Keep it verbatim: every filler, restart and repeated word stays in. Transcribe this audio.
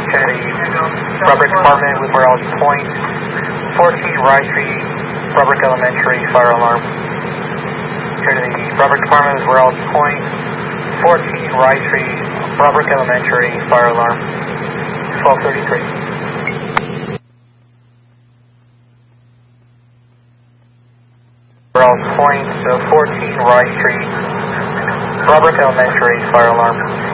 Rubber Department with Morales Point, fourteen Rice Street, Rubber Elementary, fire alarm. Here to the Rubber Department with Morales Point, fourteen Rice Street, Rubber Elementary, fire alarm. twelve thirty-three. Morales Point, so fourteen Rice Street, Rubber Elementary, fire alarm.